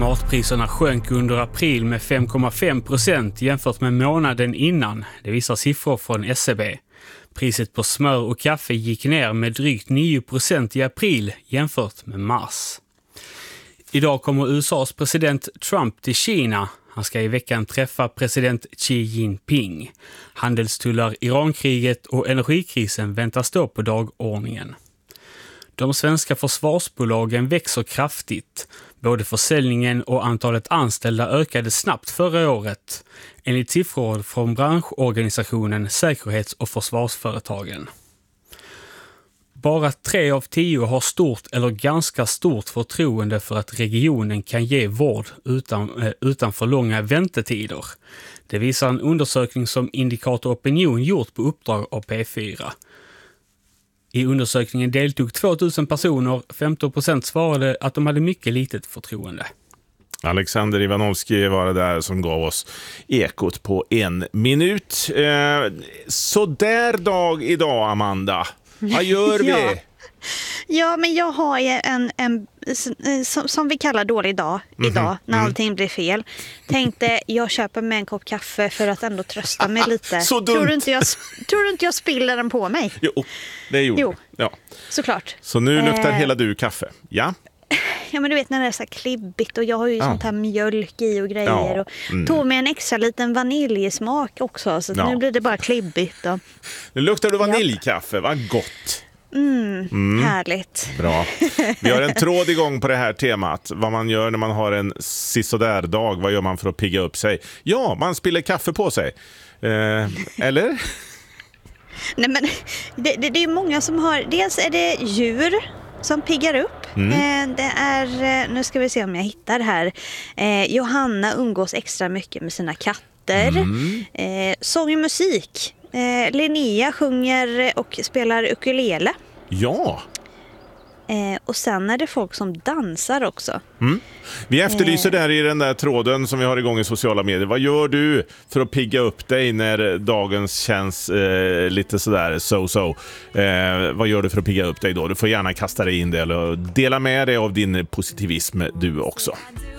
Matpriserna sjönk under april med 5,5% jämfört med månaden innan. Det visar siffror från SCB. Priset på smör och kaffe gick ner med drygt 9% i april jämfört med mars. Idag kommer USAs president Trump till Kina. Han ska i veckan träffa president Xi Jinping. Handelstullar, Irankriget och energikrisen väntas stå på dagordningen. De svenska försvarsbolagen växer kraftigt. Både försäljningen och antalet anställda ökade snabbt förra året, enligt siffror från branschorganisationen Säkerhets- och försvarsföretagen. Bara 3 av 10 har stort eller ganska stort förtroende för att regionen kan ge vård utan för långa väntetider. Det visar en undersökning som Indikator Opinion gjort på uppdrag av P4. I undersökningen deltog 2000 personer, 15% svarade att de hade mycket litet förtroende. Alexander Ivanovski var det där som gav oss ekot på 1 minut. Så där dag idag, Amanda. Vad gör vi? Ja, men jag har ju en som vi kallar dålig dag idag, när allting blir fel. Tänkte, jag köper med en kopp kaffe för att ändå trösta mig lite. Så dumt. Tror du inte jag spiller den på mig? Jo, det gjorde Jo, ja. såklart. Så nu luktar hela du kaffe, ja? Ja, men du vet när det är så här klibbigt och jag har ju sånt här mjölk i och grejer. Ja. Och tog med en extra liten vaniljsmak också, så nu blir det bara klibbigt. Och... Nu luktar du vaniljkaffe, vad gott. Härligt. Bra. Vi har en tråd igång på det här temat. Vad man gör när man har en sisådär-dag. Vad gör man för att pigga upp sig? Ja, man spiller kaffe på sig. Eller? Nej, men det är många som har... Dels är det djur som piggar upp. Det är... Nu ska vi se om jag hittar här. Johanna umgås extra mycket med sina katter. Sång och musik. Linnea sjunger och spelar ukulele. Ja. Och sen är det folk som dansar också. Vi efterlyser där i den där tråden som vi har igång i sociala medier. Vad gör du för att pigga upp dig när dagen känns lite sådär so-so? Vad gör du för att pigga upp dig då? Du får gärna kasta dig in det eller dela med dig av din positivism du också.